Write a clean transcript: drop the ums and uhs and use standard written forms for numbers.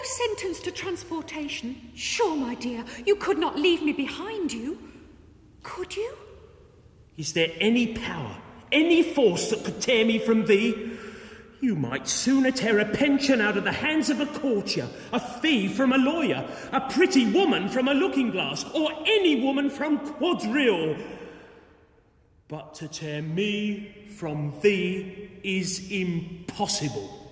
sentenced to transportation? Sure, my dear, you could not leave me behind you. Could you? Is there any power, any force that could tear me from thee? You might sooner tear a pension out of the hands of a courtier, a fee from a lawyer, a pretty woman from a looking-glass, or any woman from quadrille. But to tear me from thee is impossible.